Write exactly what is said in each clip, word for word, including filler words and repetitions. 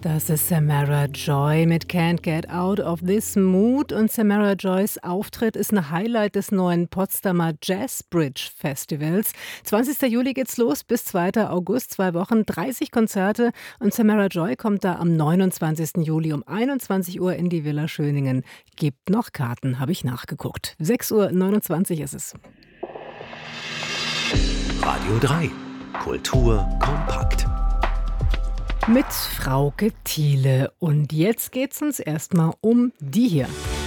Das ist Samara Joy mit Can't Get Out of This Mood. Und Samara Joys Auftritt ist ein Highlight des neuen Potsdamer Jazz Bridge Festivals. zwanzigster Juli geht's los bis zweiter August, zwei Wochen, dreißig Konzerte. Und Samara Joy kommt da am neunundzwanzigsten Juli um einundzwanzig Uhr in die Villa Schöningen. Gibt noch Karten, habe ich nachgeguckt. sechs Uhr neunundzwanzig ist es. Radio drei. Kultur kompakt. Mit Frauke Thiele. Und jetzt geht's uns erstmal um die hier.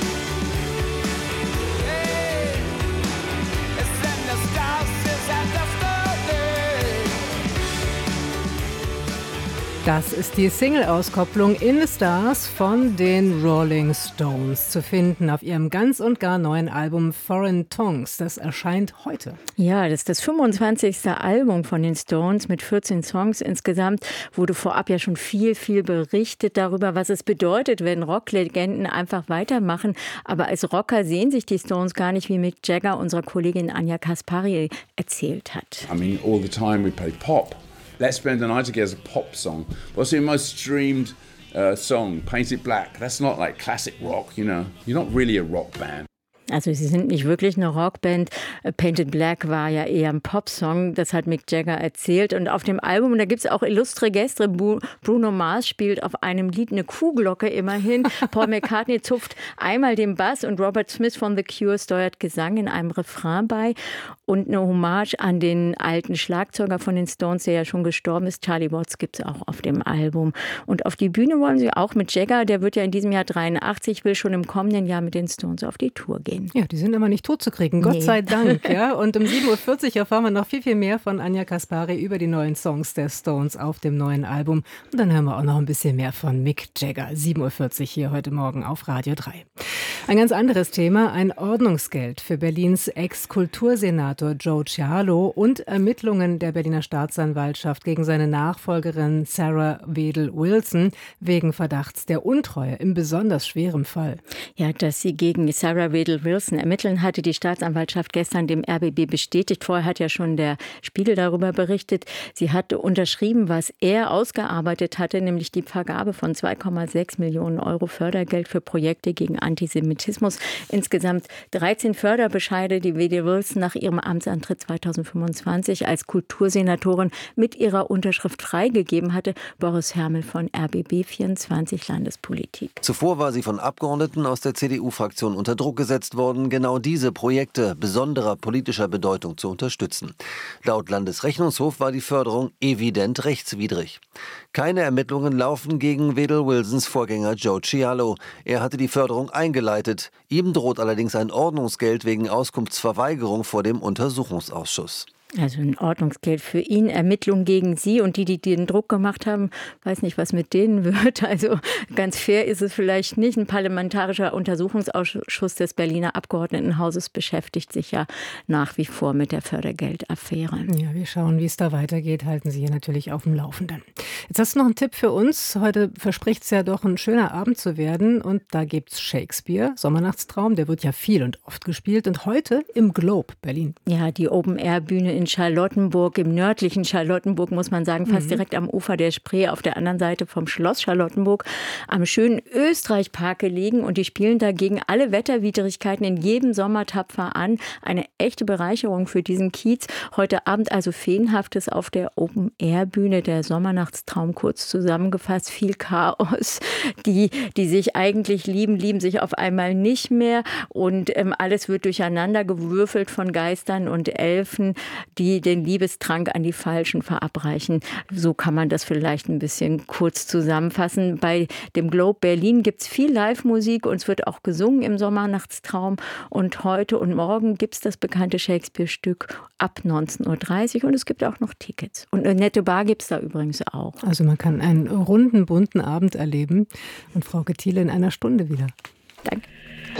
Das ist die Single-Auskopplung In the Stars von den Rolling Stones, zu finden auf ihrem ganz und gar neuen Album Foreign Tongues. Das erscheint heute. Ja, das ist das fünfundzwanzigste Album von den Stones mit vierzehn Songs insgesamt. Wurde vorab ja schon viel, viel berichtet darüber, was es bedeutet, wenn Rocklegenden einfach weitermachen. Aber als Rocker sehen sich die Stones gar nicht, wie Mick Jagger unserer Kollegin Anja Kaspari erzählt hat. I mean, all the time we play pop. Let's Spend the Night Together is a pop song. What's the most streamed uh, song? Painted Black. That's not like classic rock, you know. You're not really a rock band. Also sie sind nicht wirklich eine Rockband. Painted Black war ja eher ein Popsong, das hat Mick Jagger erzählt. Und auf dem Album, und da gibt es auch illustre Gäste, Bruno Mars spielt auf einem Lied eine Kuhglocke immerhin. Paul McCartney zupft einmal den Bass und Robert Smith von The Cure steuert Gesang in einem Refrain bei. Und eine Hommage an den alten Schlagzeuger von den Stones, der ja schon gestorben ist, Charlie Watts, gibt es auch auf dem Album. Und auf die Bühne wollen sie auch mit Jagger, der wird ja in diesem Jahr dreiundachtzig, will schon im kommenden Jahr mit den Stones auf die Tour gehen. Ja, die sind immer nicht tot zu kriegen, Gott nee. sei Dank. Ja. Und um sieben Uhr vierzig erfahren wir noch viel, viel mehr von Anja Kaspari über die neuen Songs der Stones auf dem neuen Album. Und dann hören wir auch noch ein bisschen mehr von Mick Jagger. sieben Uhr vierzig hier heute Morgen auf Radio drei. Ein ganz anderes Thema, ein Ordnungsgeld für Berlins Ex-Kultursenator Joe Cialo und Ermittlungen der Berliner Staatsanwaltschaft gegen seine Nachfolgerin Sarah Wedel-Wilson wegen Verdachts der Untreue im besonders schweren Fall. Ja, dass sie gegen Sarah Wedel-Wilson ermitteln, hatte die Staatsanwaltschaft gestern dem R B B bestätigt. Vorher hat ja schon der Spiegel darüber berichtet. Sie hatte unterschrieben, was er ausgearbeitet hatte, nämlich die Vergabe von zwei Komma sechs Millionen Euro Fördergeld für Projekte gegen Antisemitismus. Insgesamt dreizehn Förderbescheide, die Wedel-Wilson nach ihrem Amtsantritt zweitausendfünfundzwanzig als Kultursenatorin mit ihrer Unterschrift freigegeben hatte. Boris Hermel von R B B vierundzwanzig Landespolitik. Zuvor war sie von Abgeordneten aus der C D U-Fraktion unter Druck gesetzt worden, genau diese Projekte besonderer politischer Bedeutung zu unterstützen. Laut Landesrechnungshof war die Förderung evident rechtswidrig. Keine Ermittlungen laufen gegen Wedel-Wilsons Vorgänger Joe Cialo. Er hatte die Förderung eingeleitet. Ihm droht allerdings ein Ordnungsgeld wegen Auskunftsverweigerung vor dem Untersuchungsausschuss. Also ein Ordnungsgeld für ihn, Ermittlungen gegen sie und die, die den Druck gemacht haben, weiß nicht, was mit denen wird. Also ganz fair ist es vielleicht nicht. Ein parlamentarischer Untersuchungsausschuss des Berliner Abgeordnetenhauses beschäftigt sich ja nach wie vor mit der Fördergeldaffäre. Ja, wir schauen, wie es da weitergeht, halten Sie hier natürlich auf dem Laufenden. Jetzt hast du noch einen Tipp für uns. Heute verspricht es ja doch ein schöner Abend zu werden und da gibt es Shakespeare, Sommernachtstraum, der wird ja viel und oft gespielt und heute im Globe, Berlin. Ja, die Open-Air-Bühne in Charlottenburg, im nördlichen Charlottenburg, muss man sagen, fast mhm. direkt am Ufer der Spree, auf der anderen Seite vom Schloss Charlottenburg, am schönen Österreich-Park gelegen. Und die spielen dagegen alle Wetterwidrigkeiten in jedem Sommer tapfer an. Eine echte Bereicherung für diesen Kiez. Heute Abend also Feenhaftes auf der Open-Air-Bühne, der Sommernachtstraum kurz zusammengefasst. Viel Chaos. Die, die sich eigentlich lieben, lieben sich auf einmal nicht mehr. Und ähm, alles wird durcheinander gewürfelt von Geistern und Elfen, die den Liebestrank an die Falschen verabreichen. So kann man das vielleicht ein bisschen kurz zusammenfassen. Bei dem Globe Berlin gibt es viel Live-Musik und es wird auch gesungen im Sommernachtstraum. Und heute und morgen gibt es das bekannte Shakespeare-Stück ab neunzehn Uhr dreißig und es gibt auch noch Tickets. Und eine nette Bar gibt es da übrigens auch. Also man kann einen runden, bunten Abend erleben. Und Frauke Thiele in einer Stunde wieder. Danke.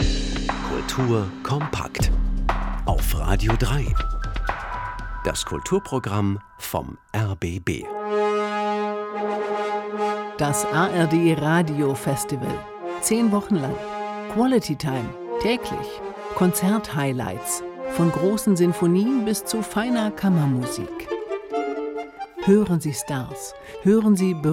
Kultur kompakt. Auf Radio drei. Das Kulturprogramm vom R B B. Das A R D Radio Festival. Zehn Wochen lang. Quality Time. Täglich. Konzert-Highlights. Von großen Sinfonien bis zu feiner Kammermusik. Hören Sie Stars. Hören Sie